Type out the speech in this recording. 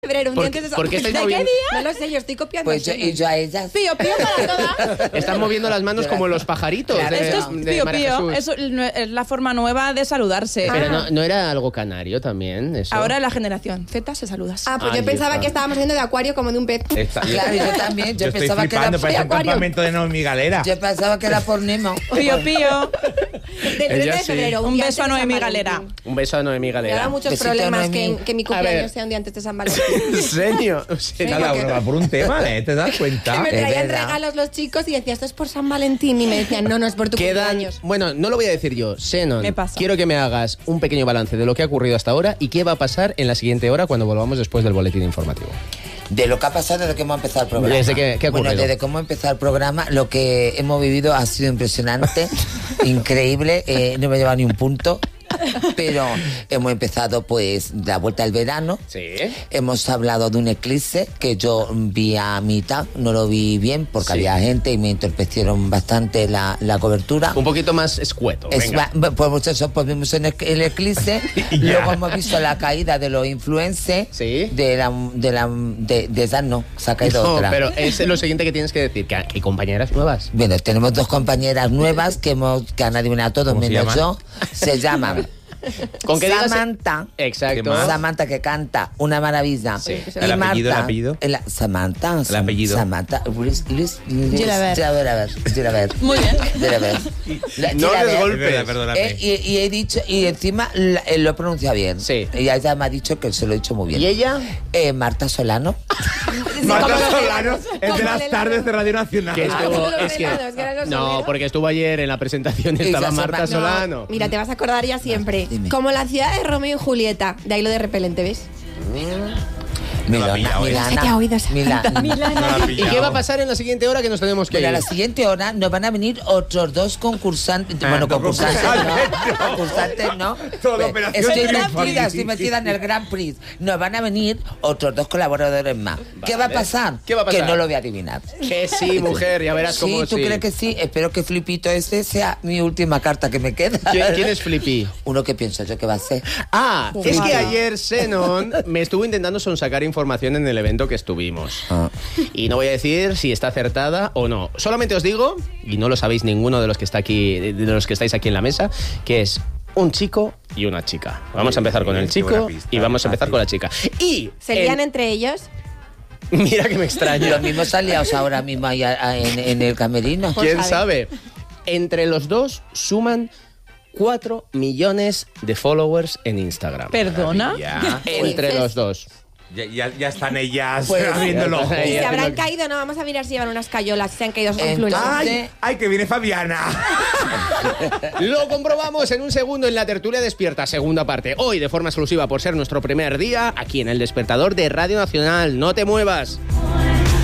febrero, un día antes de ¿Por qué estáis ¿De moviendo? qué día? No lo sé, yo estoy copiando. Pues yo a ellas. Pío, pío para todas. Están moviendo las manos como los pajaritos. Claro, de, Esto es de pío María pío, Jesús. es la forma nueva de saludarse. Pero no era algo canario también, eso. Ahora la generación Z se saludas. Ah, pues Ahí yo pensaba está. que estábamos haciendo de acuario como de un pez. Claro, yo también. Yo estoy pensaba que era flipando, parece un acuario. campamento de Noemi Galera. Yo pensaba que era por Nemo. Pío pío. Del 30 Ella de sí. febrero. Un día beso a antes de Noemí San Galera. Valentín. Un beso a Noemí Me da Galera. muchos Besito, problemas Noemí. que mi A cumpleaños ver. sea un día antes de San Valentín. ¿En serio? Cada uno va por un tema, ¿te das Que cuenta? me Es traían verdad. regalos los chicos y decía, esto es por San Valentín. Y me decían, no, es por tu Quedan, cumpleaños. bueno, no lo voy a decir yo, Xenon, Me pasa. quiero que me hagas un pequeño balance de lo que ha ocurrido hasta ahora y qué va a pasar en la siguiente hora cuando volvamos después del boletín informativo. De lo que ha pasado desde que hemos empezado el programa. ¿Desde qué ha Bueno, ocurrido? desde que hemos empezado el programa, lo que hemos vivido ha sido impresionante, increíble, no me ha llevado ni un punto. Pero hemos empezado pues la vuelta al verano. Sí. Hemos hablado de un eclipse que yo vi a mitad, no lo vi bien porque Sí. había gente y me entorpecieron bastante la cobertura. Un poquito más escueto. Venga. Pues muchachos, pues vimos el eclipse, Y ya. luego hemos visto la caída de los influencers, Sí. de esa no, se ha caído No, otra. pero es lo siguiente que tienes que decir, que hay compañeras nuevas. Bueno, tenemos dos compañeras nuevas que han adivinado todo ¿Cómo se menos llaman? yo. Se llaman Con que digas- Samantha. Exacto. ¿Qué más? Samantha, que canta una maravilla. Sí. Y ¿El apellido, el Marta, apellido? Samantha. El apellido. Samantha. Gilabert. Gilabert. Muy bien. Gilabert. No Gilabert. des golpes. Es verdad, perdóname. Y he dicho, y encima lo he pronunciado bien. Sí. Y ella me ha dicho que se lo he dicho muy bien. ¿Y ella? Marta Solano. Marta como Solano es de como las el tardes de Radio Nacional. Que estuvo, los es que, helados, que eran los no, helados. porque estuvo ayer en la presentación, Y estaba ya se Marta va- Solano. Mira, te vas a acordar ya siempre. Dime. Como la ciudad de Romeo y Julieta. De ahí lo de repelente, ¿ves? No la pilla hoy. Milana. Se te ha oído esa Milana. No la ¿Y pillamos. qué va a pasar en la siguiente hora que nos tenemos que Pero a ir? la siguiente hora nos van a venir otros dos concursantes. Ah, Bueno, no, concursantes concursantes no. Concursantes no. Todo Pues, Operación estoy Triunfo. metida en el Grand Prix. Nos van a venir otros dos colaboradores más. ¿Qué va a pasar? ¿Qué va a pasar? Que no lo voy a adivinar. Que sí, mujer, ya verás Sí, cómo ¿tú sí. crees que sí? Espero que Flipito ese sea mi última carta que me queda. ¿Quién es Flippy? Uno que pienso yo que va a ser. Ah, es que Ojalá. ayer Xenon me estuvo intentando sonsacar información en el evento que estuvimos. Y no voy a decir si está acertada o no. Solamente os digo, y no lo sabéis ninguno de los que está aquí, de los que estáis aquí en la mesa, que es un chico y una chica. Vamos a empezar con el Qué buena chico pista. y vamos a empezar con la chica. Y ¿Se lían entre ellos? mira que me extraña. Los mismos aliados ahora mismo ahí en el camerino. Pues ¿Quién sabe? Entre los dos suman 4 millones de followers en Instagram. ¿Perdona? Ya, Entre los dos. ya están ellas Pues, abriendo el ojo. ya Y se haciendo- habrán caído, no, vamos a mirar si llevan unas cayolas, si se han caído sus Entonces- influencers. ¡Ay, que viene Fabiana! Lo comprobamos en un segundo en la tertulia despierta, segunda parte. Hoy de forma exclusiva por ser nuestro primer día aquí en el despertador de Radio Nacional. No te muevas.